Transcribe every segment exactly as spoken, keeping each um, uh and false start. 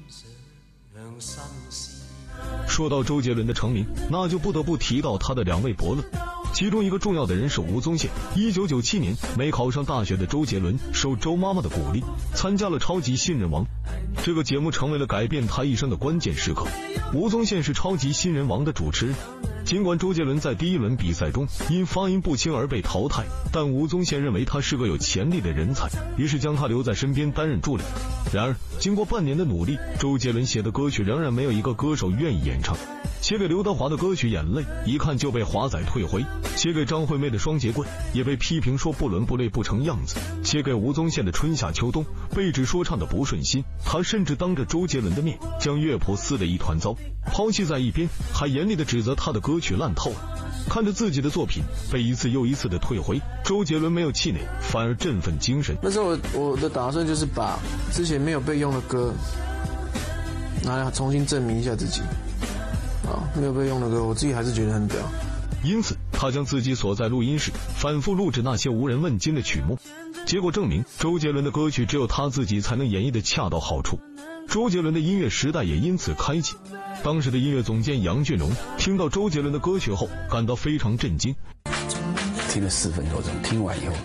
说到周杰伦的成名，那就不得不提到他的两位伯乐，其中一个重要的人是吴宗宪。一九九七年没考上大学的周杰伦受周妈妈的鼓励，参加了超级新人王，这个节目成为了改变他一生的关键时刻。吴宗宪是超级新人王的主持人，尽管周杰伦在第一轮比赛中因发音不清而被淘汰，但吴宗宪认为他是个有潜力的人才，于是将他留在身边担任助理。然而经过半年的努力，周杰伦写的歌曲仍然没有一个歌手愿意演唱。写给刘德华的歌曲《眼泪》一看就被华仔退回，写给张惠妹的《双截棍》也被批评说不伦不类不成样子，写给吴宗宪的《春夏秋冬》被指说唱的不顺心，他甚至当着周杰伦的面将乐谱撕得一团糟，抛弃在一边，还严厉地指责他的歌曲烂透了。看着自己的作品被一次又一次的退回，周杰伦没有气馁，反而振奋精神。 那时候我我的打算就是把之前没有被用的歌拿来重新证明一下自己啊，没有被用的歌我自己还是觉得很屌。 因此他将自己所在录音室反复录制那些无人问津的曲目，结果证明周杰伦的歌曲只有他自己才能演绎的恰到好处，周杰伦的音乐时代也因此开启。当时的音乐总监杨俊荣听到周杰伦的歌曲后感到非常震惊， 听了四分多钟，听完以后，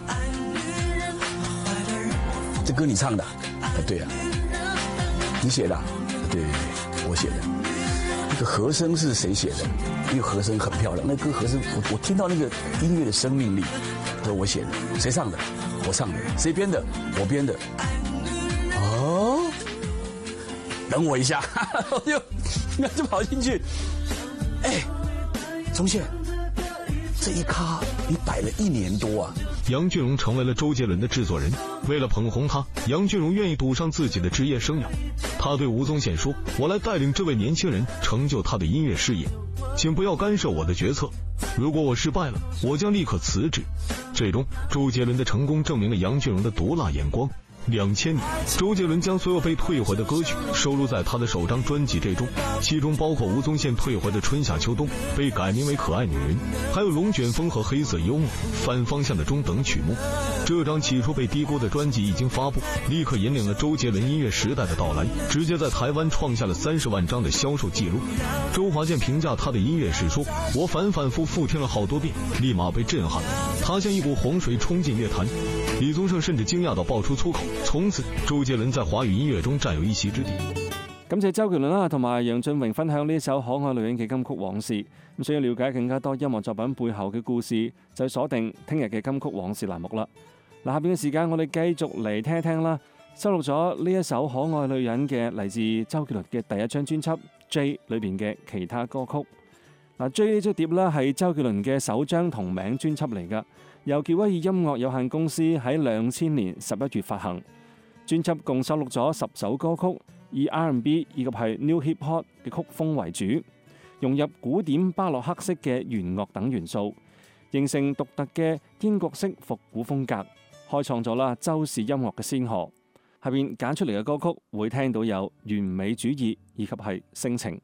这歌你唱的？啊，对啊，你写的？啊，对对对，我写的。那个和声是谁写的？因为和声很漂亮，那歌和声我我听到那个音乐的生命力，都是我写的。谁唱的？我唱的。谁编的？我编的。哦，等我一下，我就那就跑进去。哎，宗宪，这一咖你摆了一年多啊！ 杨俊荣成为了周杰伦的制作人，为了捧红他，杨俊荣愿意赌上自己的职业生涯。他对吴宗宪说：“我来带领这位年轻人成就他的音乐事业，请不要干涉我的决策。如果我失败了，我将立刻辞职。”最终，周杰伦的成功证明了杨俊荣的毒辣眼光。两千年，周杰伦将所有被退回的歌曲收录在他的首张专辑《这》中，其中包括吴宗宪退回的《春夏秋冬》被改名为《可爱女人》，还有《龙卷风》和《黑色幽默》反方向的钟等曲目。这张起初被低估的专辑一经发布，立刻引领了周杰伦音乐时代的到来，直接在台湾创下了三十万张的销售记录。周华健评价他的音乐时说：“我反反复复听了好多遍，立马被震撼，他像一股洪水冲进乐坛。”李宗盛甚至驚訝到爆出粗口，從此周杰倫在華語音樂中佔有一席之地。 感謝周杰倫啦，同埋楊俊榮分享呢首可愛女人嘅金曲往事。咁想要了解更加多音樂作品背後嘅故事，就鎖定聽日嘅金曲往事欄目啦。嗱，下邊嘅時間我哋繼續嚟聽一聽啦，收錄咗呢一首可愛女人嘅嚟自周杰倫嘅第一張專輯《J》裏邊嘅其他歌曲。嗱，《J》呢張碟啦係周杰倫嘅首張同名專輯嚟㗎。由傑威爾音樂有限公司喺兩千年十一月發行，專輯共收錄咗十首歌曲，以 R and B 以及係 New Hip Hop 嘅曲風為主，融入古典巴洛克式嘅弦樂等元素，形成獨特嘅英國式復古風格，開創咗啦周氏音樂嘅先河。下邊揀出嚟嘅歌曲會聽到有完美主義以及係性情。